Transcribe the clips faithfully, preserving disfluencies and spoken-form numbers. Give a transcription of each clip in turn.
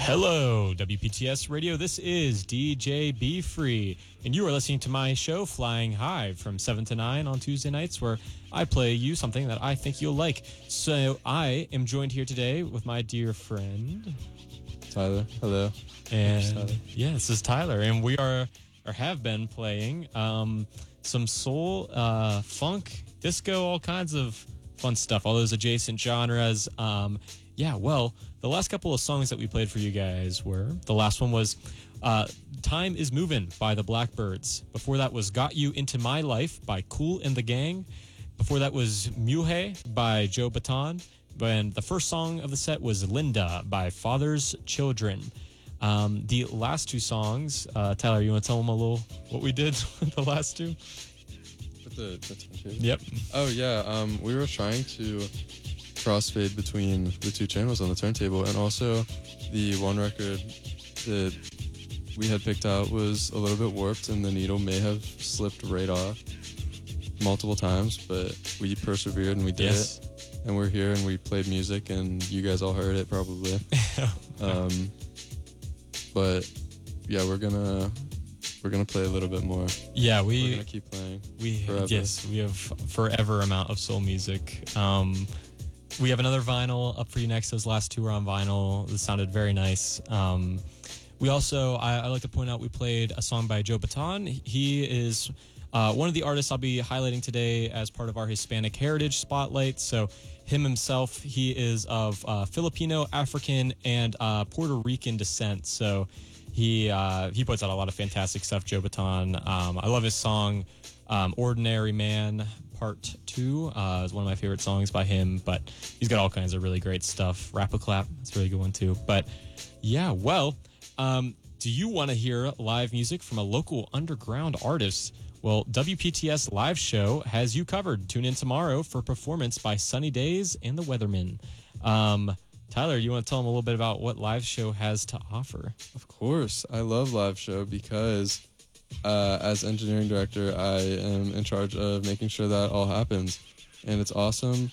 Hello, W P T S Radio. This is D J Be Free, and you are listening to my show, Flying High, from seven to nine on Tuesday nights, where I play you something that I think you'll like. So I am joined here today with my dear friend, Tyler. Hello. And Tyler. yeah, this is Tyler, and we are, or have been playing um, some soul, uh, funk, disco, all kinds of fun stuff, all those adjacent genres. Um, yeah, well, the last couple of songs that we played for you guys were, the last one was uh, Time Is Movin' by the Blackbirds. Before that was Got You Into My Life by Kool and the Gang. Before that was Muhe by Joe Baton. And the first song of the set was Linda by Father's Children. Um, the last two songs, uh, Tyler, you want to tell them a little what we did with the last two? With the, the turntable? Yep. Oh, yeah. Um, we were trying to crossfade between the two channels on the turntable, and also the one record that we had picked out was a little bit warped, and the needle may have slipped right off multiple times, but we persevered and we did yes. it. And we're here and we played music, and you guys all heard it probably. um, but yeah, we're gonna we're gonna play a little bit more. Yeah, we we're gonna keep playing. We forever. Yes, we have forever amount of soul music. Um, we have another vinyl up for you next. Those last two were on vinyl. It sounded very nice. Um, we also, I, I like to point out, we played a song by Joe Baton. He is uh, one of the artists I'll be highlighting today as part of our Hispanic Heritage Spotlight. So him himself, he is of uh, Filipino, African, and uh, Puerto Rican descent. So he uh, he puts out a lot of fantastic stuff, Joe Baton. Um, I love his song, um, Ordinary Man Part two. Uh, is one of my favorite songs by him, but he's got all kinds of really great stuff. Rap a Clap, that's a really good one too. But yeah, well, um, do you want to hear live music from a local underground artist? Well, W P T S Live Show has you covered. Tune in tomorrow for performance by Sunny Days and the Weathermen. Um, Tyler, you want to tell them a little bit about what Live Show has to offer? Of course. I love Live Show because uh, as engineering director, I am in charge of making sure that all happens. And it's awesome.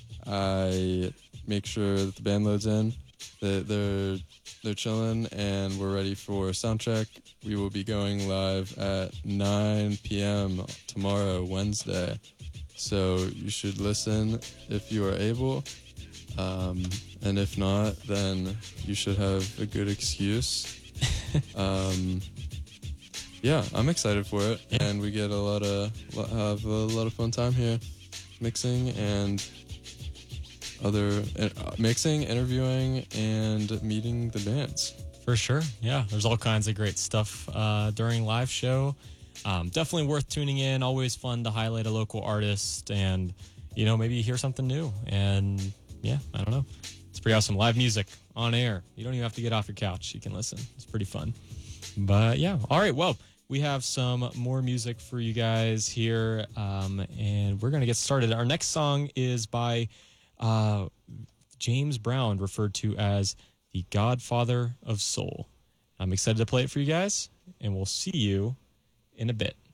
I make sure that the band loads in, that they're they're chilling, and we're ready for sound check. We will be going live at nine p.m. tomorrow, Wednesday. So you should listen if you are able. Um, and if not, then you should have a good excuse. um, yeah, I'm excited for it, yeah. And we get a lot of have a lot of fun time here, mixing and other uh, mixing, interviewing, and meeting the bands. For sure, yeah. There's all kinds of great stuff uh, during Live Show. Um, definitely worth tuning in. Always fun to highlight a local artist, and you know, maybe hear something new. And yeah, I don't know. It's pretty awesome. Live music on air. You don't even have to get off your couch. You can listen. It's pretty fun. But yeah, all right. Well, we have some more music for you guys here, um, and we're gonna get started. Our next song is by uh, James Brown, referred to as the Godfather of Soul. I'm excited to play it for you guys, and we'll see you in a bit.